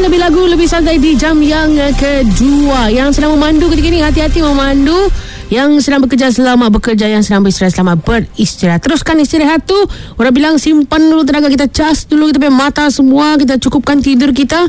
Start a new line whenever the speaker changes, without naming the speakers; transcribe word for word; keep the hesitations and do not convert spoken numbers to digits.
lebih lagu, lebih santai di jam yang kedua. Yang sedang memandu ketika ini, hati-hati memandu. Yang sedang bekerja, selamat bekerja. Yang sedang beristirahat, selamat beristirahat. Teruskan istirahat tu. Orang bilang simpan dulu tenaga kita, cas dulu kita punya mata semua, kita cukupkan tidur kita.